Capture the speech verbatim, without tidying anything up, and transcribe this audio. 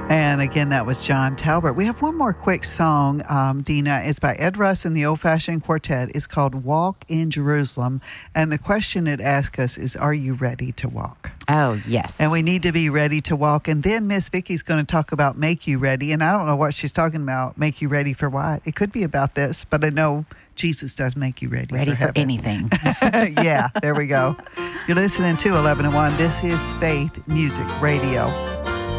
And again, that was John Talbert. We have one more quick song, um, Dina. It's by Ed Russ and the Old Fashioned Quartet. It's called Walk in Jerusalem. And the question it asks us is, are you ready to walk? Oh, yes. And we need to be ready to walk. And then Miss Vicky's going to talk about make you ready. And I don't know what she's talking about. Make you ready for what? It could be about this, but I know Jesus does make you ready. Ready for, for anything. Yeah, there we go. You're listening to eleven oh one. This is Faith Music Radio.